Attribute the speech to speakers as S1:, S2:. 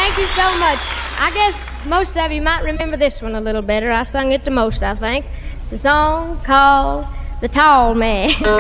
S1: Thank you so much. I guess most of you might remember this one a little better. I sung it the most, I think. It's a song called The Tall Man.